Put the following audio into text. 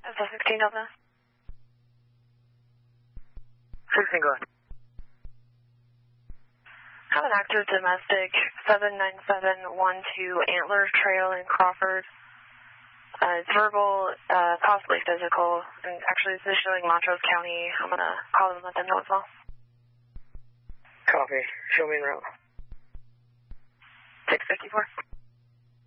16 Delta. 16, go ahead. Have an active domestic 79712 Antler Trail in Crawford. It's verbal, possibly physical, and actually this is showing Montrose County. I'm going to call them and let them know as well. Copy. Show me en route. 654.